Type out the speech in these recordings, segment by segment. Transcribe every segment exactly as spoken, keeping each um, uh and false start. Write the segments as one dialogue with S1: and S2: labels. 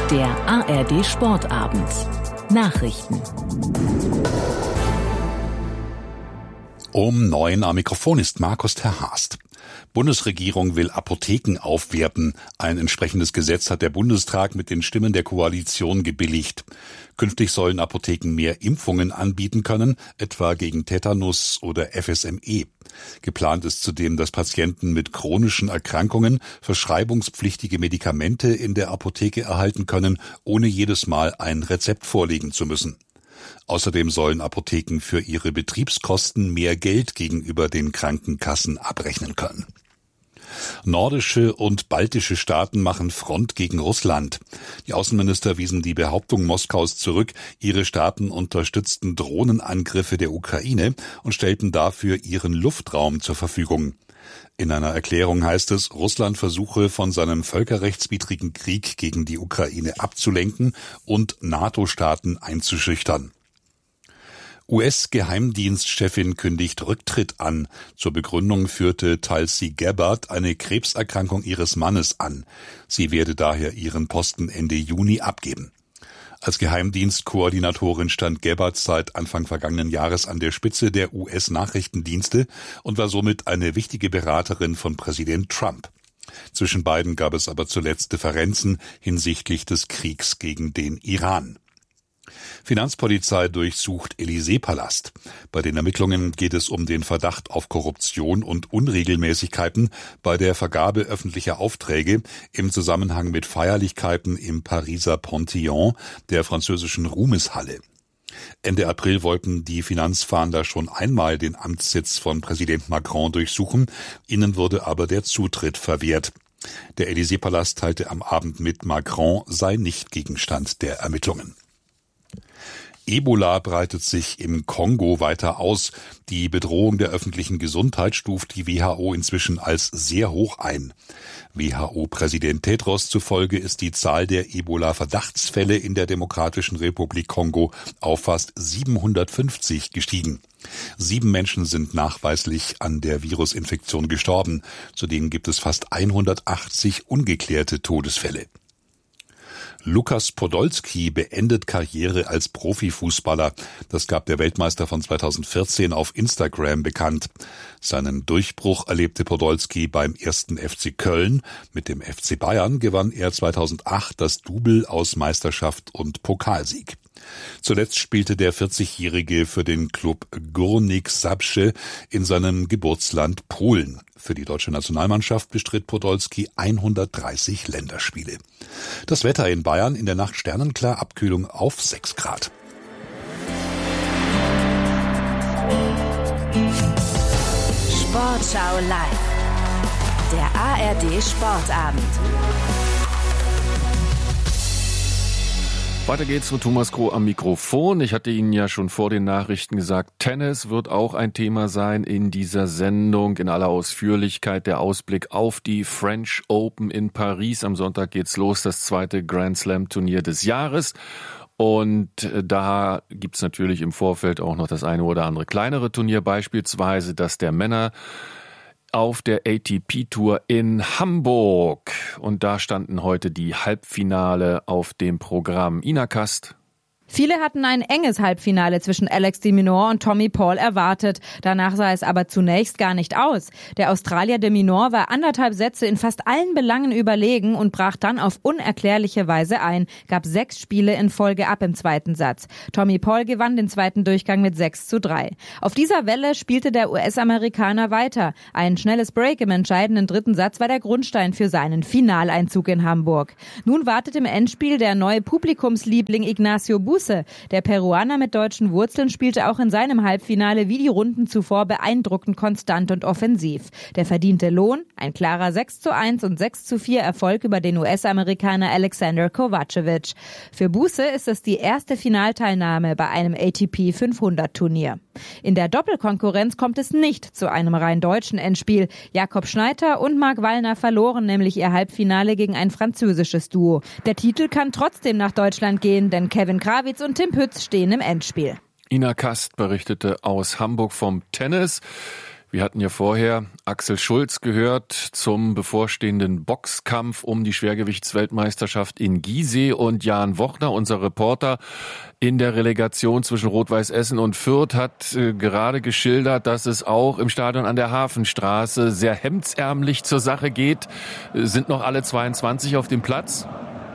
S1: Der A R D Sportabend. Nachrichten.
S2: Um neun am Mikrofon ist Markus Terhast. Bundesregierung will Apotheken aufwerten. Ein entsprechendes Gesetz hat der Bundestag mit den Stimmen der Koalition gebilligt. Künftig sollen Apotheken mehr Impfungen anbieten können, etwa gegen Tetanus oder F S M E. Geplant ist zudem, dass Patienten mit chronischen Erkrankungen verschreibungspflichtige Medikamente in der Apotheke erhalten können, ohne jedes Mal ein Rezept vorlegen zu müssen. Außerdem sollen Apotheken für ihre Betriebskosten mehr Geld gegenüber den Krankenkassen abrechnen können. Nordische und baltische Staaten machen Front gegen Russland. Die Außenminister wiesen die Behauptung Moskaus zurück, ihre Staaten unterstützten Drohnenangriffe der Ukraine und stellten dafür ihren Luftraum zur Verfügung. In einer Erklärung heißt es, Russland versuche von seinem völkerrechtswidrigen Krieg gegen die Ukraine abzulenken und NATO-Staaten einzuschüchtern. U S-Geheimdienstchefin kündigt Rücktritt an. Zur Begründung führte Tulsi Gabbard eine Krebserkrankung ihres Mannes an. Sie werde daher ihren Posten Ende Juni abgeben. Als Geheimdienstkoordinatorin stand Gabbard seit Anfang vergangenen Jahres an der Spitze der U S-Nachrichtendienste und war somit eine wichtige Beraterin von Präsident Trump. Zwischen beiden gab es aber zuletzt Differenzen hinsichtlich des Kriegs gegen den Iran. Finanzpolizei durchsucht Élysée-Palast. Bei den Ermittlungen geht es um den Verdacht auf Korruption und Unregelmäßigkeiten bei der Vergabe öffentlicher Aufträge im Zusammenhang mit Feierlichkeiten im Pariser Panthéon, der französischen Ruhmeshalle. Ende April wollten die Finanzfahnder schon einmal den Amtssitz von Präsident Macron durchsuchen, ihnen wurde aber der Zutritt verwehrt. Der Élysée-Palast teilte am Abend mit, Macron sei nicht Gegenstand der Ermittlungen. Ebola breitet sich im Kongo weiter aus. Die Bedrohung der öffentlichen Gesundheit stuft die W H O inzwischen als sehr hoch ein. W H O-Präsident Tedros zufolge ist die Zahl der Ebola-Verdachtsfälle in der Demokratischen Republik Kongo auf fast siebenhundertfünfzig gestiegen. Sieben Menschen sind nachweislich an der Virusinfektion gestorben. Zudem gibt es fast hundertachtzig ungeklärte Todesfälle. Lukas Podolski beendet Karriere als Profifußballer. Das gab der Weltmeister von zweitausendvierzehn auf Instagram bekannt. Seinen Durchbruch erlebte Podolski beim ersten F C Köln. Mit dem F C Bayern gewann er zweitausendacht das Double aus Meisterschaft und Pokalsieg. Zuletzt spielte der vierzigjährige für den Klub Górnik Zabrze in seinem Geburtsland Polen. Für die deutsche Nationalmannschaft bestritt Podolski hundertdreißig Länderspiele. Das Wetter in Bayern in der Nacht sternenklar, Abkühlung auf sechs Grad.
S1: Sportschau live. Der A R D Sportabend.
S3: Weiter geht's mit Thomas Kroh am Mikrofon. Ich hatte Ihnen ja schon vor den Nachrichten gesagt, Tennis wird auch ein Thema sein in dieser Sendung. In aller Ausführlichkeit der Ausblick auf die French Open in Paris. Am Sonntag geht's los, das zweite Grand Slam Turnier des Jahres. Und da gibt's natürlich im Vorfeld auch noch das eine oder andere kleinere Turnier, beispielsweise das der Männer auf der A T P-Tour in Hamburg. Und da standen heute die Halbfinale auf dem Programm. Ina Kast.
S4: Viele hatten ein enges Halbfinale zwischen Alex de Minaur und Tommy Paul erwartet. Danach sah es aber zunächst gar nicht aus. Der Australier de Minaur war anderthalb Sätze in fast allen Belangen überlegen und brach dann auf unerklärliche Weise ein, gab sechs Spiele in Folge ab im zweiten Satz. Tommy Paul gewann den zweiten Durchgang mit sechs zu drei. Auf dieser Welle spielte der U S-Amerikaner weiter. Ein schnelles Break im entscheidenden dritten Satz war der Grundstein für seinen Finaleinzug in Hamburg. Nun wartet im Endspiel der neue Publikumsliebling Ignacio Busse. Der Peruaner mit deutschen Wurzeln spielte auch in seinem Halbfinale wie die Runden zuvor beeindruckend konstant und offensiv. Der verdiente Lohn, ein klarer sechs zu eins und sechs zu vier Erfolg über den U S-Amerikaner Alexander Kovacevic. Für Busse ist es die erste Finalteilnahme bei einem A T P fünfhundert Turnier. In der Doppelkonkurrenz kommt es nicht zu einem rein deutschen Endspiel. Jakob Schneider und Marc Wallner verloren nämlich ihr Halbfinale gegen ein französisches Duo. Der Titel kann trotzdem nach Deutschland gehen, denn Kevin Krawitz und Tim Pütz stehen im Endspiel.
S3: Ina Kast berichtete aus Hamburg vom Tennis. Wir hatten ja vorher Axel Schulz gehört zum bevorstehenden Boxkampf um die Schwergewichtsweltmeisterschaft in Gizeh und Jan Wochner, unser Reporter in der Relegation zwischen Rot-Weiß Essen und Fürth, hat äh, gerade geschildert, dass es auch im Stadion an der Hafenstraße sehr hemdsärmlich zur Sache geht. Äh, sind noch alle zweiundzwanzig auf dem Platz?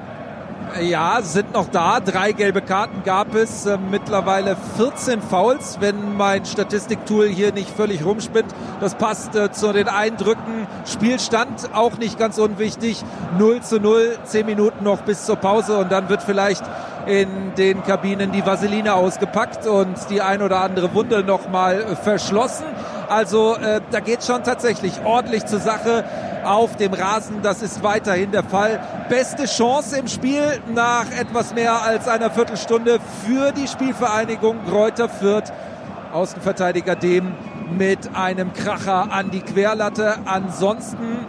S5: Ja, sind noch da. Drei gelbe Karten gab es. Äh, mittlerweile vierzehn Fouls, wenn mein Statistiktool hier nicht völlig rumspinnt. Das passt äh, zu den Eindrücken. Spielstand auch nicht ganz unwichtig. null zu null, zehn Minuten noch bis zur Pause und dann wird vielleicht in den Kabinen die Vaseline ausgepackt und die ein oder andere Wunde noch mal verschlossen. Also äh, da geht schon tatsächlich ordentlich zur Sache auf dem Rasen. Das ist weiterhin der Fall. Beste Chance im Spiel nach etwas mehr als einer Viertelstunde für die Spielvereinigung Greuther Fürth. Außenverteidiger Dehm mit einem Kracher an die Querlatte. Ansonsten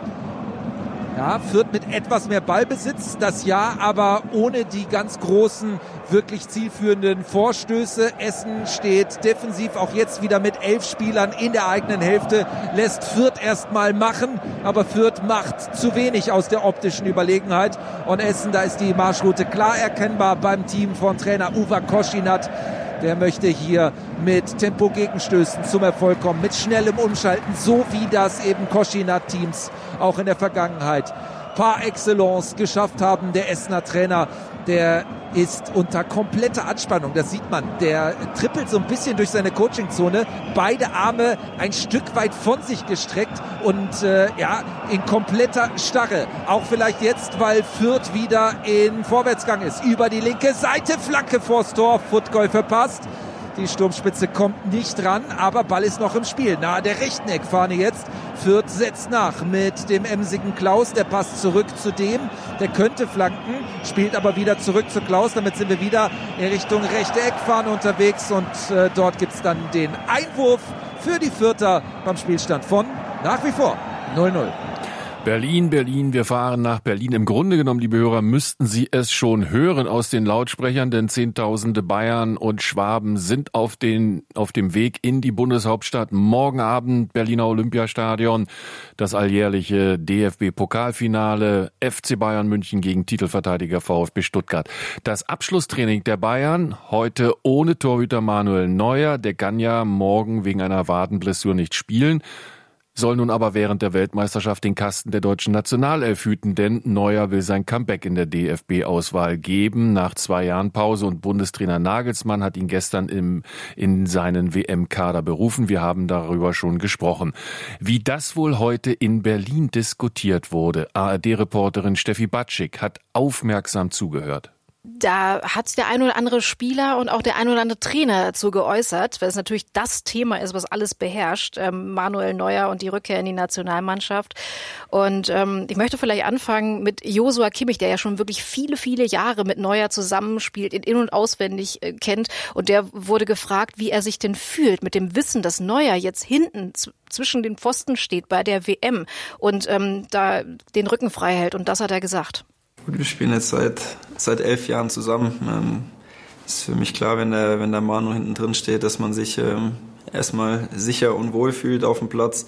S5: ja, Fürth mit etwas mehr Ballbesitz, das ja, aber ohne die ganz großen, wirklich zielführenden Vorstöße. Essen steht defensiv auch jetzt wieder mit elf Spielern in der eigenen Hälfte, lässt Fürth erstmal machen, aber Fürth macht zu wenig aus der optischen Überlegenheit. Und Essen, da ist die Marschroute klar erkennbar beim Team von Trainer Uwe Koschinat. Der möchte hier mit Tempo-Gegenstößen zum Erfolg kommen, mit schnellem Umschalten, so wie das eben Koschinat-Teams auch in der Vergangenheit par excellence geschafft haben. Der Essener Trainer, der ist unter kompletter Anspannung, das sieht man. Der trippelt so ein bisschen durch seine Coachingzone, beide Arme ein Stück weit von sich gestreckt und äh, ja, in kompletter Starre. Auch vielleicht jetzt, weil Fürth wieder in Vorwärtsgang ist. Über die linke Seite, Flanke vors Tor, Futgol verpasst. Die Sturmspitze kommt nicht ran, aber Ball ist noch im Spiel. Nahe der rechten Eckfahne jetzt. Fürth setzt nach mit dem emsigen Klaus. Der passt zurück zu dem. Der könnte flanken, spielt aber wieder zurück zu Klaus. Damit sind wir wieder in Richtung rechte Eckfahne unterwegs. Und äh, dort gibt's dann den Einwurf für die Fürther beim Spielstand von nach wie vor null null.
S3: Berlin, Berlin, wir fahren nach Berlin. Im Grunde genommen, liebe Hörer, müssten Sie es schon hören aus den Lautsprechern, denn Zehntausende Bayern und Schwaben sind auf den, auf dem Weg in die Bundeshauptstadt. Morgen Abend Berliner Olympiastadion, das alljährliche D F B-Pokalfinale, F C Bayern München gegen Titelverteidiger VfB Stuttgart. Das Abschlusstraining der Bayern heute ohne Torhüter Manuel Neuer. Der kann ja morgen wegen einer Wadenblessur nicht spielen, soll nun aber während der Weltmeisterschaft den Kasten der deutschen Nationalelf hüten, denn Neuer will sein Comeback in der D F B-Auswahl geben. Nach zwei Jahren Pause und Bundestrainer Nagelsmann hat ihn gestern im, in seinen W M-Kader berufen. Wir haben darüber schon gesprochen. Wie das wohl heute in Berlin diskutiert wurde, A R D-Reporterin Steffi Batschik hat aufmerksam zugehört.
S6: Da hat der ein oder andere Spieler und auch der ein oder andere Trainer dazu geäußert, weil es natürlich das Thema ist, was alles beherrscht, ähm, Manuel Neuer und die Rückkehr in die Nationalmannschaft. Und ähm, ich möchte vielleicht anfangen mit Joshua Kimmich, der ja schon wirklich viele, viele Jahre mit Neuer zusammenspielt, ihn in- und auswendig äh, kennt. Und der wurde gefragt, wie er sich denn fühlt mit dem Wissen, dass Neuer jetzt hinten z- zwischen den Pfosten steht bei der W M und ähm, da den Rücken frei hält. Und das hat er gesagt.
S7: Wir spielen jetzt seit seit elf Jahren zusammen. Ähm, ist für mich klar, wenn der wenn der Manu hinten drin steht, dass man sich ähm, erstmal sicher und wohl fühlt auf dem Platz.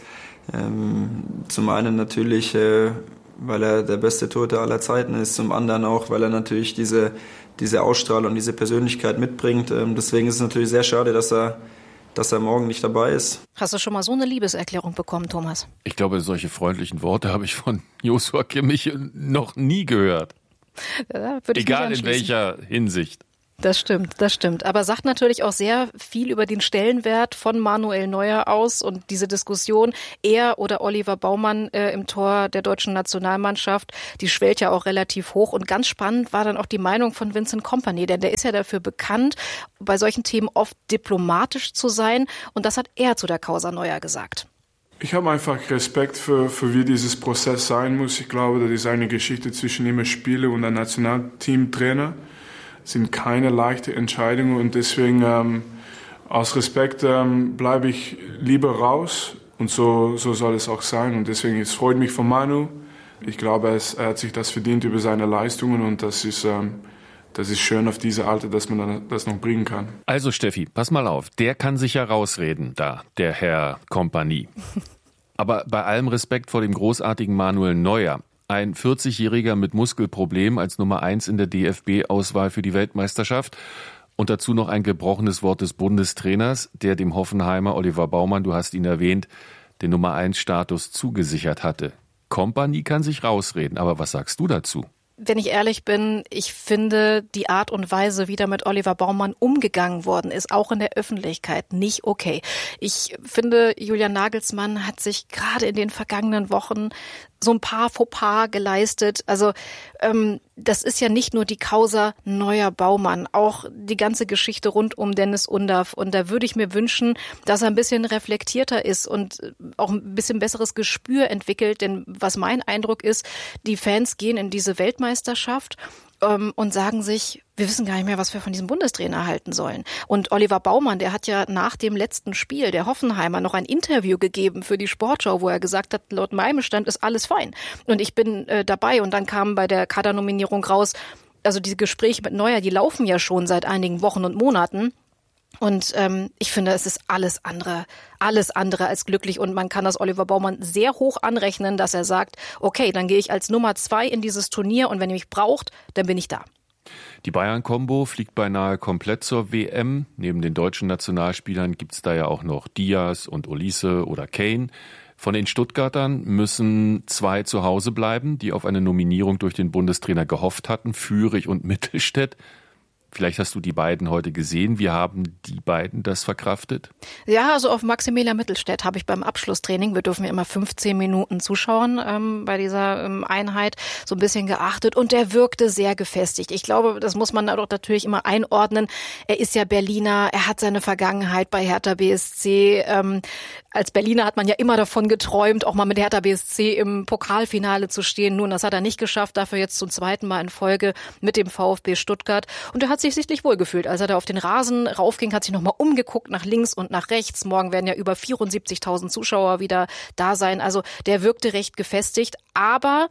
S7: Ähm, zum einen natürlich, äh, weil er der beste Torhüter aller Zeiten ist, zum anderen auch, weil er natürlich diese diese Ausstrahlung und diese Persönlichkeit mitbringt. Ähm, deswegen ist es natürlich sehr schade, dass er dass er morgen nicht dabei ist.
S6: Hast du schon mal so eine Liebeserklärung bekommen, Thomas?
S3: Ich glaube, solche freundlichen Worte habe ich von Joshua Kimmich noch nie gehört.
S6: Ja, würde ich
S3: Egal in welcher Hinsicht.
S6: Das stimmt, das stimmt. Aber sagt natürlich auch sehr viel über den Stellenwert von Manuel Neuer aus und diese Diskussion, er oder Oliver Baumann äh, im Tor der deutschen Nationalmannschaft, die schwellt ja auch relativ hoch. Und ganz spannend war dann auch die Meinung von Vincent Kompany, denn der ist ja dafür bekannt, bei solchen Themen oft diplomatisch zu sein. Und das hat er zu der Causa Neuer gesagt.
S8: Ich habe einfach Respekt für, für wie dieses Prozess sein muss. Ich glaube, das ist eine Geschichte zwischen dem Spieler und der Nationalteamtrainer. Es sind keine leichten Entscheidungen und deswegen ähm, aus Respekt ähm, bleibe ich lieber raus und so, so soll es auch sein. Und deswegen es freut mich von Manu. Ich glaube, es, er hat sich das verdient über seine Leistungen und das ist, ähm, das ist schön auf diese Alter, dass man das noch bringen kann.
S3: Also Steffi, pass mal auf, der kann sich ja rausreden, da, der Herr Kompanie. Aber bei allem Respekt vor dem großartigen Manuel Neuer, ein vierzigjähriger mit Muskelproblem als Nummer eins in der D F B-Auswahl für die Weltmeisterschaft und dazu noch ein gebrochenes Wort des Bundestrainers, der dem Hoffenheimer Oliver Baumann, du hast ihn erwähnt, den Nummer eins Status zugesichert hatte. Kompanie kann sich rausreden, aber was sagst du dazu?
S6: Wenn ich ehrlich bin, ich finde die Art und Weise, wie da mit Oliver Baumann umgegangen worden ist, auch in der Öffentlichkeit, nicht okay. Ich finde, Julian Nagelsmann hat sich gerade in den vergangenen Wochen so ein paar Fauxpas geleistet. Also ähm, das ist ja nicht nur die Causa Neuer Baumann, auch die ganze Geschichte rund um Dennis Undav. Und da würde ich mir wünschen, dass er ein bisschen reflektierter ist und auch ein bisschen besseres Gespür entwickelt. Denn was mein Eindruck ist, die Fans gehen in diese Weltmeisterschaft ähm, und sagen sich, wir wissen gar nicht mehr, was wir von diesem Bundestrainer halten sollen. Und Oliver Baumann, der hat ja nach dem letzten Spiel der Hoffenheimer noch ein Interview gegeben für die Sportschau, wo er gesagt hat, laut meinem Stand ist alles fein. Und ich bin äh, dabei. Und dann kam bei der Kadernominierung raus, also diese Gespräche mit Neuer, die laufen ja schon seit einigen Wochen und Monaten. Und ähm, ich finde, es ist alles andere, alles andere als glücklich. Und man kann das Oliver Baumann sehr hoch anrechnen, dass er sagt, okay, dann gehe ich als Nummer zwei in dieses Turnier und wenn ihr mich braucht, dann bin ich da.
S3: Die Bayern-Kombo fliegt beinahe komplett zur W M. Neben den deutschen Nationalspielern gibt es da ja auch noch Diaz und Olise oder Kane. Von den Stuttgartern müssen zwei zu Hause bleiben, die auf eine Nominierung durch den Bundestrainer gehofft hatten, Führig und Mittelstädt. Vielleicht hast du die beiden heute gesehen. Wie haben die beiden das verkraftet?
S6: Ja, also auf Maximilian Mittelstädt habe ich beim Abschlusstraining, wir dürfen ja immer fünfzehn Minuten zuschauen ähm, bei dieser ähm, Einheit, so ein bisschen geachtet und der wirkte sehr gefestigt. Ich glaube, das muss man doch natürlich immer einordnen. Er ist ja Berliner, er hat seine Vergangenheit bei Hertha B S C. Ähm, als Berliner hat man ja immer davon geträumt, auch mal mit Hertha B S C im Pokalfinale zu stehen. Nun, das hat er nicht geschafft, dafür jetzt zum zweiten Mal in Folge mit dem VfB Stuttgart. Und er hat sich sichtlich wohlgefühlt. Als er da auf den Rasen raufging, hat sich nochmal umgeguckt nach links und nach rechts. Morgen werden ja über vierundsiebzigtausend Zuschauer wieder da sein. Also der wirkte recht gefestigt. Aber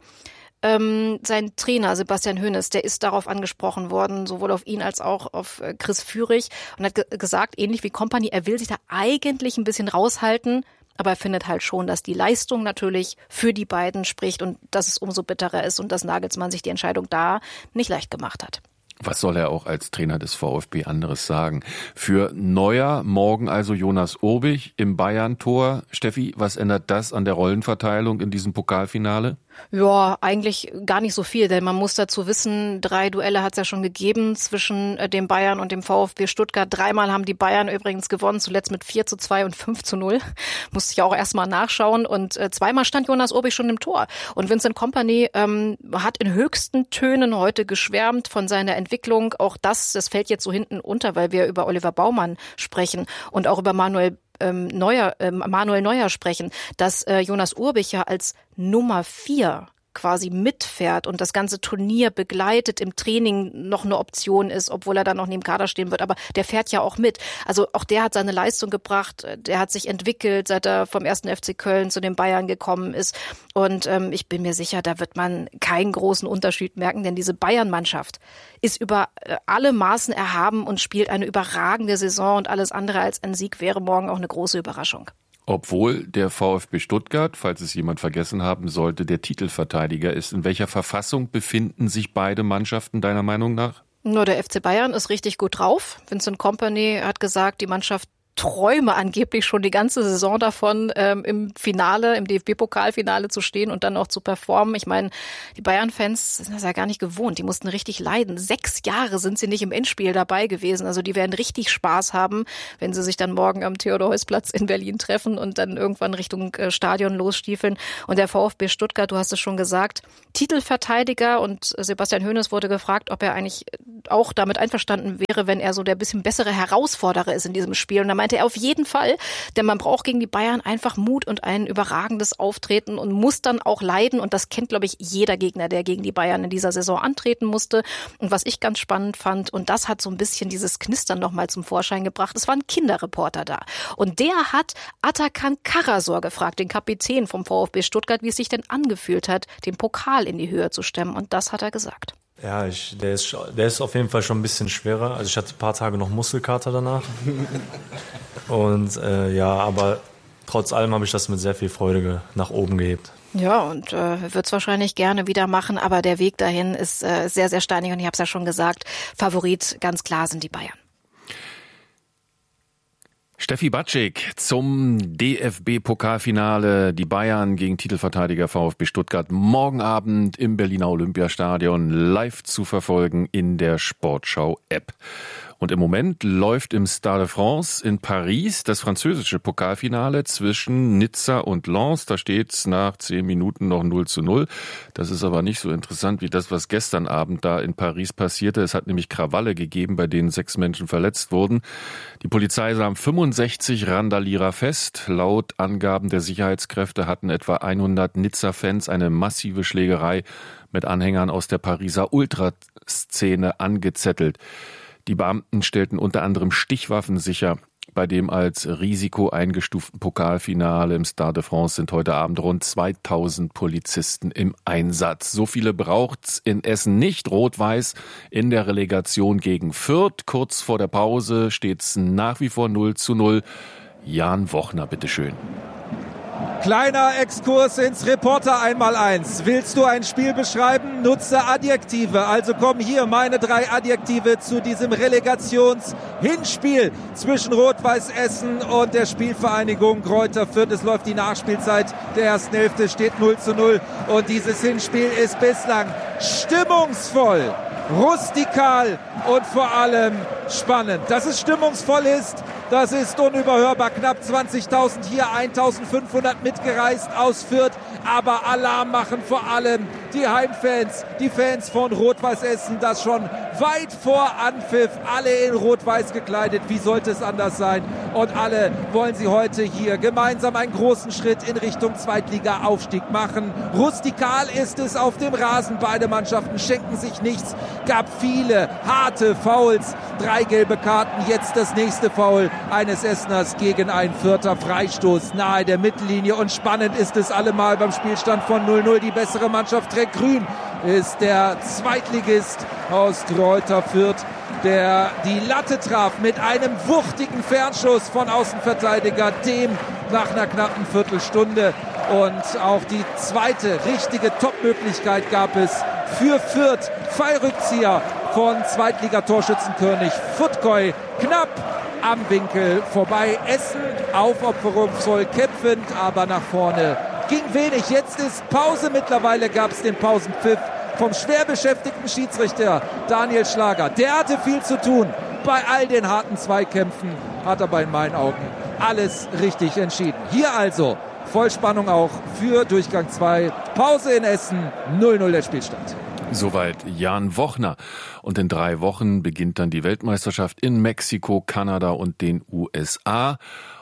S6: ähm, sein Trainer Sebastian Hoeneß, der ist darauf angesprochen worden, sowohl auf ihn als auch auf Chris Führig und hat ge- gesagt, ähnlich wie Kompanie, er will sich da eigentlich ein bisschen raushalten. Aber er findet halt schon, dass die Leistung natürlich für die beiden spricht und dass es umso bitterer ist und dass Nagelsmann sich die Entscheidung da nicht leicht gemacht hat.
S3: Was soll er auch als Trainer des VfB anderes sagen? Für Neuer morgen also Jonas Urbich im Bayern-Tor. Steffi, was ändert das an der Rollenverteilung in diesem Pokalfinale?
S6: Ja, eigentlich gar nicht so viel, denn man muss dazu wissen, drei Duelle hat es ja schon gegeben zwischen dem Bayern und dem VfB Stuttgart. Dreimal haben die Bayern übrigens gewonnen, zuletzt mit vier zu zwei und fünf zu null. Musste ich auch erstmal nachschauen. Und äh, zweimal stand Jonas Urbich schon im Tor. Und Vincent Kompany ähm, hat in höchsten Tönen heute geschwärmt von seiner Entwicklung. Auch das, das fällt jetzt so hinten unter, weil wir über Oliver Baumann sprechen und auch über Manuel Ähm, Neuer, äh, Manuel Neuer sprechen, dass äh, Jonas Urbich ja als Nummer vier quasi mitfährt und das ganze Turnier begleitet, im Training noch eine Option ist, obwohl er dann noch neben Kader stehen wird, aber der fährt ja auch mit. Also auch der hat seine Leistung gebracht, der hat sich entwickelt, seit er vom ersten F C Köln zu den Bayern gekommen ist und ähm, ich bin mir sicher, da wird man keinen großen Unterschied merken, denn diese Bayern-Mannschaft ist über alle Maßen erhaben und spielt eine überragende Saison und alles andere als ein Sieg wäre morgen auch eine große Überraschung.
S3: Obwohl der VfB Stuttgart, falls es jemand vergessen haben sollte, der Titelverteidiger ist. In welcher Verfassung befinden sich beide Mannschaften deiner Meinung nach?
S6: Nur der F C Bayern ist richtig gut drauf. Vincent Kompany hat gesagt, die Mannschaft träume angeblich schon die ganze Saison davon, ähm, im Finale, im D F B-Pokalfinale zu stehen und dann auch zu performen. Ich meine, die Bayern-Fans sind das ja gar nicht gewohnt. Die mussten richtig leiden. Sechs Jahre sind sie nicht im Endspiel dabei gewesen. Also die werden richtig Spaß haben, wenn sie sich dann morgen am Theodor-Heuss-Platz in Berlin treffen und dann irgendwann Richtung äh, Stadion losstiefeln. Und der VfB Stuttgart, du hast es schon gesagt, Titelverteidiger, und Sebastian Hoeneß wurde gefragt, ob er eigentlich auch damit einverstanden wäre, wenn er so der bisschen bessere Herausforderer ist in diesem Spiel. Und da meinte er auf jeden Fall, denn man braucht gegen die Bayern einfach Mut und ein überragendes Auftreten und muss dann auch leiden. Und das kennt, glaube ich, jeder Gegner, der gegen die Bayern in dieser Saison antreten musste. Und was ich ganz spannend fand, und das hat so ein bisschen dieses Knistern nochmal zum Vorschein gebracht, es war ein Kinderreporter da. Und der hat Atakan Karasor gefragt, den Kapitän vom VfB Stuttgart, wie es sich denn angefühlt hat, den Pokal in die Höhe zu stemmen. Und das hat er gesagt.
S9: Ja, ich, der, ist, der ist auf jeden Fall schon ein bisschen schwerer. Also ich hatte ein paar Tage noch Muskelkater danach. Und äh, ja, aber trotz allem habe ich das mit sehr viel Freude nach oben gehebt.
S6: Ja, und äh, wird es wahrscheinlich gerne wieder machen, aber der Weg dahin ist äh, sehr, sehr steinig und ich habe es ja schon gesagt, Favorit ganz klar sind die Bayern.
S3: Steffi Batschik zum D F B-Pokalfinale. Die Bayern gegen Titelverteidiger VfB Stuttgart morgen Abend im Berliner Olympiastadion live zu verfolgen in der Sportschau-App. Und im Moment läuft im Stade de France in Paris das französische Pokalfinale zwischen Nizza und Lens. Da steht's nach zehn Minuten noch null zu null. Das ist aber nicht so interessant wie das, was gestern Abend da in Paris passierte. Es hat nämlich Krawalle gegeben, bei denen sechs Menschen verletzt wurden. Die Polizei nahm fünfundsechzig Randalierer fest. Laut Angaben der Sicherheitskräfte hatten etwa hundert Nizza-Fans eine massive Schlägerei mit Anhängern aus der Pariser Ultraszene angezettelt. Die Beamten stellten unter anderem Stichwaffen sicher. Bei dem als Risiko eingestuften Pokalfinale im Stade de France sind heute Abend rund zweitausend Polizisten im Einsatz. So viele braucht's in Essen nicht. Rot-Weiß in der Relegation gegen Fürth. Kurz vor der Pause steht's nach wie vor null zu null. Jan Wochner, bitteschön.
S5: Kleiner Exkurs ins Reporter einmal eins. Willst du ein Spiel beschreiben? Nutze Adjektive. Also kommen hier meine drei Adjektive zu diesem Relegations-Hinspiel zwischen Rot-Weiß Essen und der Spielvereinigung Greuther Fürth. Es läuft die Nachspielzeit der ersten Hälfte, steht null zu null. Und dieses Hinspiel ist bislang stimmungsvoll, rustikal und vor allem spannend. Dass es stimmungsvoll ist, das ist unüberhörbar. Knapp zwanzigtausend hier, eintausendfünfhundert mitgereist aus Fürth. Aber Alarm machen vor allem die Heimfans, die Fans von Rot-Weiß Essen, das schon weit vor Anpfiff, alle in Rot-Weiß gekleidet. Wie sollte es anders sein? Und alle wollen sie heute hier gemeinsam einen großen Schritt in Richtung Zweitliga-Aufstieg machen. Rustikal ist es auf dem Rasen. Beide Mannschaften schenken sich nichts. Gab viele harte Fouls, drei gelbe Karten. Jetzt das nächste Foul eines Esseners gegen einen Fürther. Freistoß nahe der Mittellinie. Und spannend ist es allemal beim Spielstand von null null. Die bessere Mannschaft trägt grün, ist der Zweitligist aus Greuther Fürth, der die Latte traf mit einem wuchtigen Fernschuss von Außenverteidiger Dem nach einer knappen Viertelstunde. Und auch die zweite richtige Top-Möglichkeit gab es für Fürth. Fallrückzieher von Zweitligatorschützenkönig Futkoy, knapp am Winkel vorbei. Essen aufopferungsvoll kämpfend, aber nach vorne ging wenig. Jetzt ist Pause. Mittlerweile gab es den Pausenpfiff vom schwer beschäftigten Schiedsrichter Daniel Schlager. Der hatte viel zu tun bei all den harten Zweikämpfen, hat aber in meinen Augen alles richtig entschieden. Hier also Vollspannung auch für Durchgang zwei. Pause in Essen, null null der Spielstand.
S3: Soweit Jan Wochner. Und in drei Wochen beginnt dann die Weltmeisterschaft in Mexiko, Kanada und den U S A.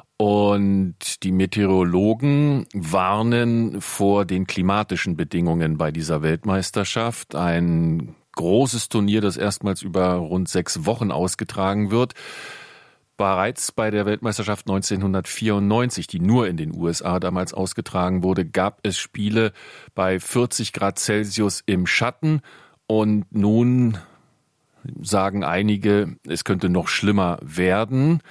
S3: Und die Meteorologen warnen vor den klimatischen Bedingungen bei dieser Weltmeisterschaft. Ein großes Turnier, das erstmals über rund sechs Wochen ausgetragen wird. Bereits bei der Weltmeisterschaft neunzehnhundertvierundneunzig, die nur in den U S A damals ausgetragen wurde, gab es Spiele bei vierzig Grad Celsius im Schatten. Und nun sagen einige, es könnte noch schlimmer werden.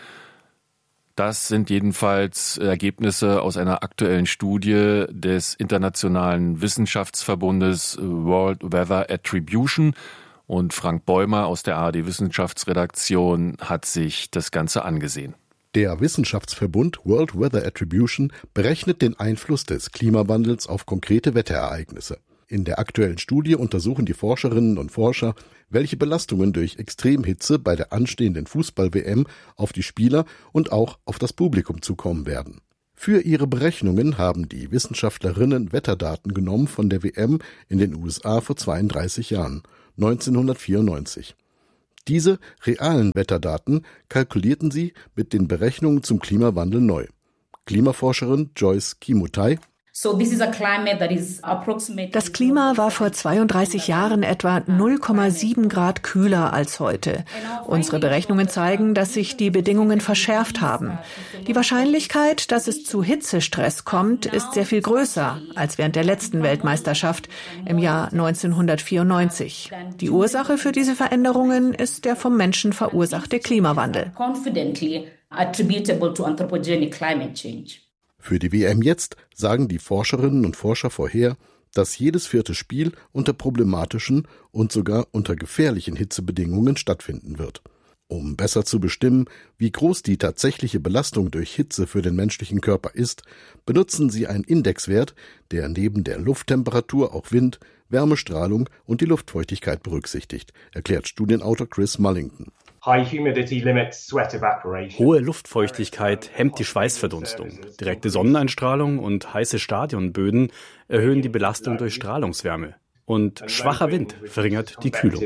S3: Das sind jedenfalls Ergebnisse aus einer aktuellen Studie des Internationalen Wissenschaftsverbundes World Weather Attribution. Und Frank Bäumer aus der A R D-Wissenschaftsredaktion hat sich das Ganze angesehen.
S10: Der Wissenschaftsverbund World Weather Attribution berechnet den Einfluss des Klimawandels auf konkrete Wetterereignisse. In der aktuellen Studie untersuchen die Forscherinnen und Forscher, welche Belastungen durch Extremhitze bei der anstehenden Fußball-W M auf die Spieler und auch auf das Publikum zukommen werden. Für ihre Berechnungen haben die Wissenschaftlerinnen Wetterdaten genommen von der W M in den U S A vor zweiunddreißig Jahren, neunzehnhundertvierundneunzig. Diese realen Wetterdaten kalkulierten sie mit den Berechnungen zum Klimawandel neu. Klimaforscherin Joyce Kimutai:
S11: Das Klima war vor zweiunddreißig Jahren etwa null Komma sieben Grad kühler als heute. Unsere Berechnungen zeigen, dass sich die Bedingungen verschärft haben. Die Wahrscheinlichkeit, dass es zu Hitzestress kommt, ist sehr viel größer als während der letzten Weltmeisterschaft im Jahr neunzehnhundertvierundneunzig. Die Ursache für diese Veränderungen ist der vom Menschen verursachte Klimawandel.
S10: Für die W M jetzt sagen die Forscherinnen und Forscher vorher, dass jedes vierte Spiel unter problematischen und sogar unter gefährlichen Hitzebedingungen stattfinden wird. Um besser zu bestimmen, wie groß die tatsächliche Belastung durch Hitze für den menschlichen Körper ist, benutzen sie einen Indexwert, der neben der Lufttemperatur auch Wind, Wärmestrahlung und die Luftfeuchtigkeit berücksichtigt, erklärt Studienautor Chris Mullington.
S12: Hohe Luftfeuchtigkeit hemmt die Schweißverdunstung. Direkte Sonneneinstrahlung und heiße Stadionböden erhöhen die Belastung durch Strahlungswärme. Und schwacher Wind verringert die Kühlung.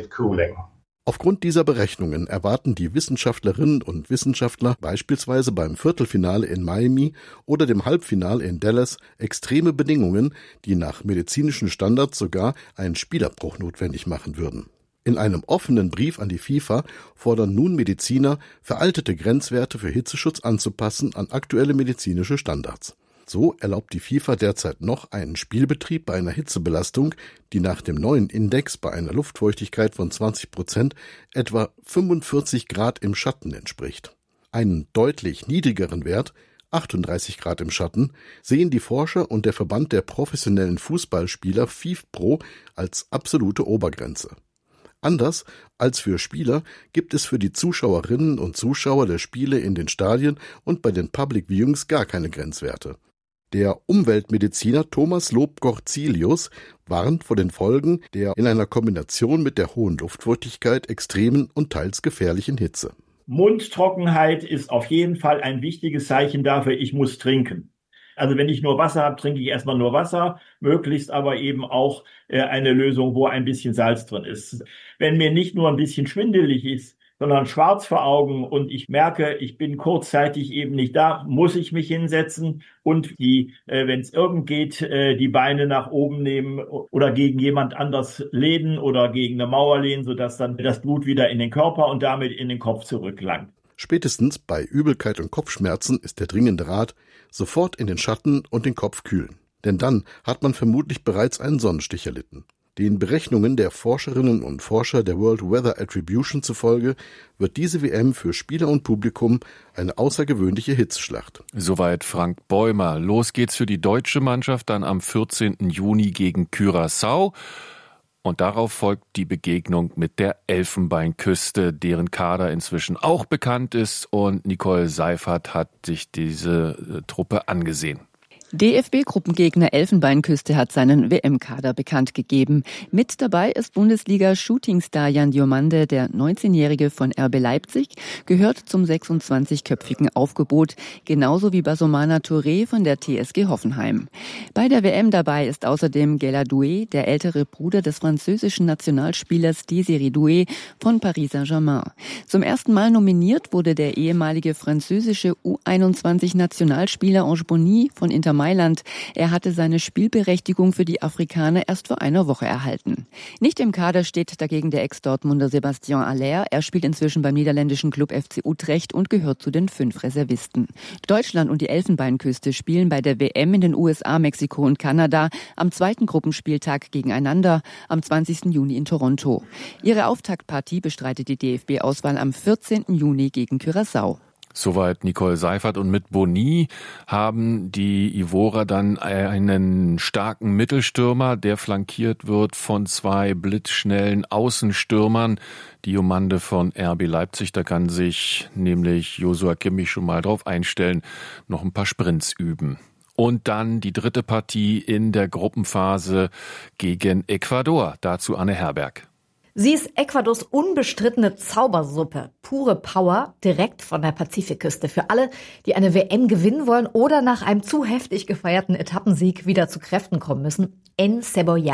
S10: Aufgrund dieser Berechnungen erwarten die Wissenschaftlerinnen und Wissenschaftler beispielsweise beim Viertelfinale in Miami oder dem Halbfinale in Dallas extreme Bedingungen, die nach medizinischen Standards sogar einen Spielabbruch notwendig machen würden. In einem offenen Brief an die FIFA fordern nun Mediziner, veraltete Grenzwerte für Hitzeschutz anzupassen an aktuelle medizinische Standards. So erlaubt die FIFA derzeit noch einen Spielbetrieb bei einer Hitzebelastung, die nach dem neuen Index bei einer Luftfeuchtigkeit von zwanzig Prozent etwa fünfundvierzig Grad im Schatten entspricht. Einen deutlich niedrigeren Wert, achtunddreißig Grad im Schatten, sehen die Forscher und der Verband der professionellen Fußballspieler FIFPro als absolute Obergrenze. Anders als für Spieler gibt es für die Zuschauerinnen und Zuschauer der Spiele in den Stadien und bei den Public Viewings gar keine Grenzwerte. Der Umweltmediziner Thomas Lob-Gorzelius warnt vor den Folgen der in einer Kombination mit der hohen Luftfeuchtigkeit extremen und teils gefährlichen Hitze.
S13: Mundtrockenheit ist auf jeden Fall ein wichtiges Zeichen dafür, ich muss trinken. Also wenn ich nur Wasser habe, trinke ich erstmal nur Wasser, möglichst aber eben auch äh, eine Lösung, wo ein bisschen Salz drin ist. Wenn mir nicht nur ein bisschen schwindelig ist, sondern schwarz vor Augen und ich merke, ich bin kurzzeitig eben nicht da, muss ich mich hinsetzen und die, äh, wenn es irgend geht, äh, die Beine nach oben nehmen oder gegen jemand anders lehnen oder gegen eine Mauer lehnen, sodass dann das Blut wieder in den Körper und damit in den Kopf zurückgelangt.
S10: Spätestens bei Übelkeit und Kopfschmerzen ist der dringende Rat, sofort in den Schatten und den Kopf kühlen. Denn dann hat man vermutlich bereits einen Sonnenstich erlitten. Den Berechnungen der Forscherinnen und Forscher der World Weather Attribution zufolge wird diese W M für Spieler und Publikum eine außergewöhnliche Hitzeschlacht.
S3: Soweit Frank Bäumer. Los geht's für die deutsche Mannschaft dann am vierzehnten Juni gegen Curaçao. Und darauf folgt die Begegnung mit der Elfenbeinküste, deren Kader inzwischen auch bekannt ist. Und Nicole Seifert hat sich diese äh, Truppe angesehen.
S14: D F B-Gruppengegner Elfenbeinküste hat seinen W M-Kader bekannt gegeben. Mit dabei ist Bundesliga-Shootingstar Jan Diomande, der neunzehnjährige von R B Leipzig, gehört zum sechsundzwanzigköpfigen Aufgebot, genauso wie Basomana Touré von der T S G Hoffenheim. Bei der W M dabei ist außerdem Gela Doué, der ältere Bruder des französischen Nationalspielers Désiré Doué von Paris Saint-Germain. Zum ersten Mal nominiert wurde der ehemalige französische U einundzwanzig-Nationalspieler Ange Bonny von Inter Mailand. Er hatte seine Spielberechtigung für die Afrikaner erst vor einer Woche erhalten. Nicht im Kader steht dagegen der Ex-Dortmunder Sébastien Haller. Er spielt inzwischen beim niederländischen Club F C Utrecht und gehört zu den fünf Reservisten. Deutschland und die Elfenbeinküste spielen bei der W M in den U S A, Mexiko und Kanada am zweiten Gruppenspieltag gegeneinander am zwanzigsten Juni in Toronto. Ihre Auftaktpartie bestreitet die D F B-Auswahl am vierzehnten Juni gegen Curaçao.
S3: Soweit Nicole Seifert. Und mit Bonny haben die Ivorer dann einen starken Mittelstürmer, der flankiert wird von zwei blitzschnellen Außenstürmern. Diomande von R B Leipzig, da kann sich nämlich Joshua Kimmich schon mal drauf einstellen, noch ein paar Sprints üben. Und dann die dritte Partie in der Gruppenphase gegen Ecuador. Dazu Anne Herberg.
S15: Sie ist Ecuadors unbestrittene Zaubersuppe. Pure Power, direkt von der Pazifikküste. Für alle, die eine W M gewinnen wollen oder nach einem zu heftig gefeierten Etappensieg wieder zu Kräften kommen müssen. Encebollado.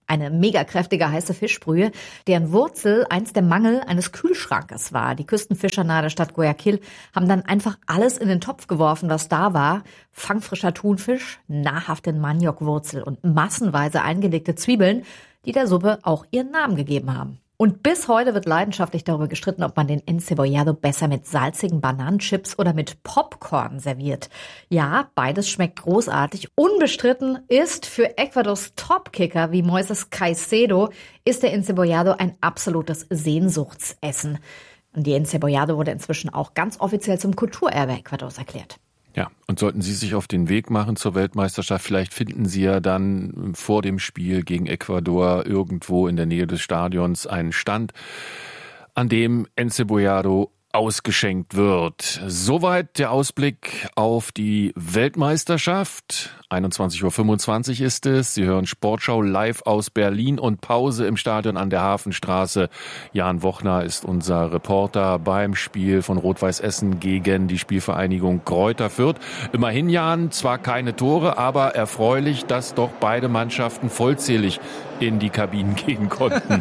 S15: Eine mega kräftige heiße Fischbrühe, deren Wurzel einst der Mangel eines Kühlschrankes war. Die Küstenfischer nahe der Stadt Guayaquil haben dann einfach alles in den Topf geworfen, was da war. Fangfrischer Thunfisch, nahrhafte Maniokwurzel und massenweise eingelegte Zwiebeln, die der Suppe auch ihren Namen gegeben haben. Und bis heute wird leidenschaftlich darüber gestritten, ob man den Encebollado besser mit salzigen Bananenchips oder mit Popcorn serviert. Ja, beides schmeckt großartig. Unbestritten ist für Ecuadors Topkicker wie Moises Caicedo ist der Encebollado ein absolutes Sehnsuchtsessen. Und die Encebollado wurde inzwischen auch ganz offiziell zum Kulturerbe Ecuadors erklärt.
S3: Ja, und sollten Sie sich auf den Weg machen zur Weltmeisterschaft, vielleicht finden Sie ja dann vor dem Spiel gegen Ecuador irgendwo in der Nähe des Stadions einen Stand, an dem Encebollado ausgeschenkt wird. Soweit der Ausblick auf die Weltmeisterschaft. einundzwanzig Uhr fünfundzwanzig ist es. Sie hören Sportschau live aus Berlin und Pause im Stadion an der Hafenstraße. Jan Wochner ist unser Reporter beim Spiel von Rot-Weiß Essen gegen die Spielvereinigung Greuther Fürth. Immerhin, Jan, zwar keine Tore, aber erfreulich, dass doch beide Mannschaften vollzählig in die Kabinen gehen konnten.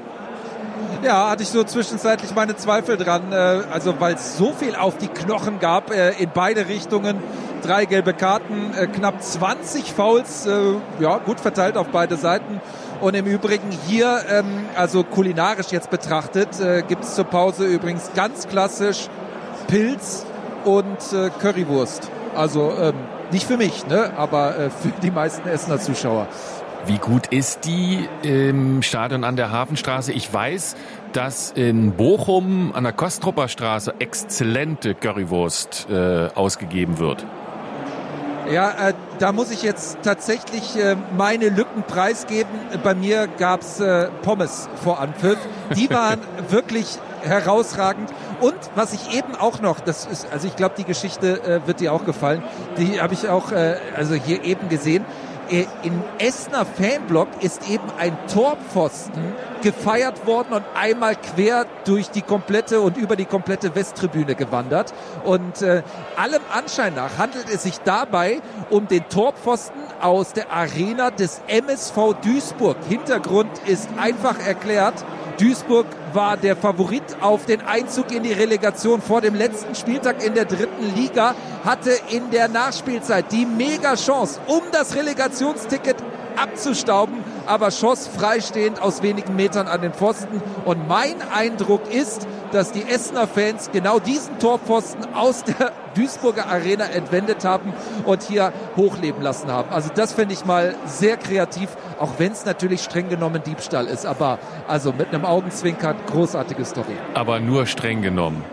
S5: Ja, hatte ich so zwischenzeitlich meine Zweifel dran, also weil es so viel auf die Knochen gab in beide Richtungen. Drei gelbe Karten, knapp zwanzig Fouls, ja gut verteilt auf beide Seiten. Und im Übrigen hier, also kulinarisch jetzt betrachtet, gibt es zur Pause übrigens ganz klassisch Pilz und Currywurst. Also nicht für mich, ne, aber für die meisten Essener Zuschauer.
S3: Wie gut ist die im Stadion an der Hafenstraße? Ich weiß, dass in Bochum an der Kostropper Straße exzellente Currywurst äh, ausgegeben wird.
S5: Ja, äh, da muss ich jetzt tatsächlich äh, meine Lücken preisgeben. Bei mir gab's äh, Pommes vor Anpfiff. Die waren wirklich herausragend. Und was ich eben auch noch, das ist, also ich glaube, die Geschichte äh, wird dir auch gefallen. Die habe ich auch äh, also hier eben gesehen. Im Essener Fanblock ist eben ein Torpfosten gefeiert worden und einmal quer durch die komplette und über die komplette Westtribüne gewandert. Und äh, allem Anschein nach handelt es sich dabei um den Torpfosten aus der Arena des M S V Duisburg. Hintergrund ist einfach erklärt. Duisburg war der Favorit auf den Einzug in die Relegation vor dem letzten Spieltag in der dritten Liga, hatte in der Nachspielzeit die Mega-Chance, um das Relegationsticket abzustauben, aber schoss freistehend aus wenigen Metern an den Pfosten. Und mein Eindruck ist, dass die Essener Fans genau diesen Torpfosten aus der Duisburger Arena entwendet haben und hier hochleben lassen haben. Also das finde ich mal sehr kreativ, auch wenn es natürlich streng genommen Diebstahl ist. Aber also mit einem Augenzwinkern, großartige Story.
S3: Aber nur streng genommen.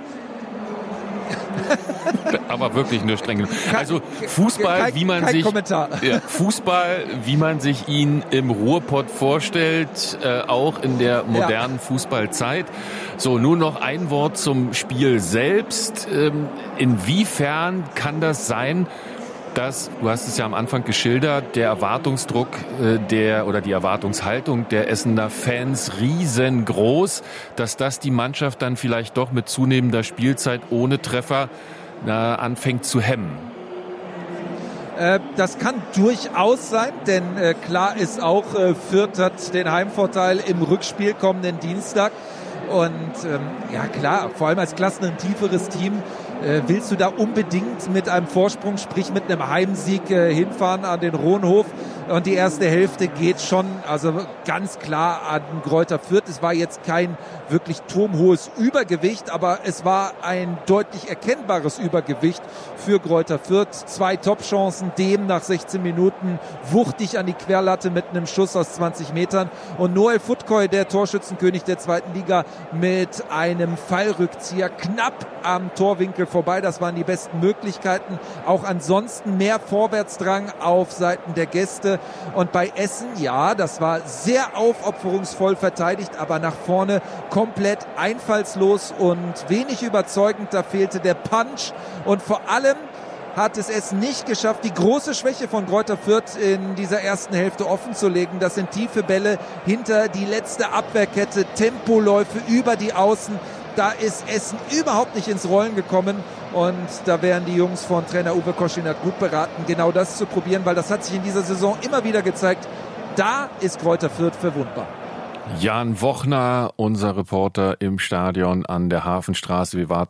S3: Aber wirklich nur streng genommen. Also Fußball, kein, wie man sich ja, Fußball, wie man sich ihn im Ruhrpott vorstellt, äh, auch in der modernen ja. Fußballzeit. So, nur noch ein Wort zum Spiel selbst. Ähm, inwiefern kann das sein, dass, du hast es ja am Anfang geschildert, der Erwartungsdruck äh, der oder die Erwartungshaltung der Essener Fans riesengroß, dass das die Mannschaft dann vielleicht doch mit zunehmender Spielzeit ohne Treffer na, anfängt zu hemmen?
S5: Äh, das kann durchaus sein, denn äh, klar ist auch, äh, Fürth hat den Heimvorteil im Rückspiel kommenden Dienstag. Und ähm, ja klar, vor allem als Klassen ein tieferes Team, äh, willst du da unbedingt mit einem Vorsprung, sprich mit einem Heimsieg äh, hinfahren an den Rohnhof. Und die erste Hälfte geht schon, also ganz klar an Greuther Fürth. Es war jetzt kein wirklich turmhohes Übergewicht, aber es war ein deutlich erkennbares Übergewicht für Greuther Fürth. Zwei Top-Chancen, dem nach sechzehn Minuten wuchtig an die Querlatte mit einem Schuss aus zwanzig Metern. Und Noel Futkoy, der Torschützenkönig der zweiten Liga, mit einem Fallrückzieher knapp am Torwinkel vorbei. Das waren die besten Möglichkeiten. Auch ansonsten mehr Vorwärtsdrang auf Seiten der Gäste. Und bei Essen, ja, das war sehr aufopferungsvoll verteidigt, aber nach vorne komplett einfallslos und wenig überzeugend. Da fehlte der Punch und vor allem hat es Essen nicht geschafft, die große Schwäche von Greuther Fürth in dieser ersten Hälfte offen zu legen. Das sind tiefe Bälle hinter die letzte Abwehrkette, Tempoläufe über die Außen. Da ist Essen überhaupt nicht ins Rollen gekommen und da wären die Jungs von Trainer Uwe Koschinat gut beraten, genau das zu probieren, weil das hat sich in dieser Saison immer wieder gezeigt. da ist Greuther Fürth verwundbar.
S3: Jan Wochner, unser Reporter im Stadion an der Hafenstraße. Wir warten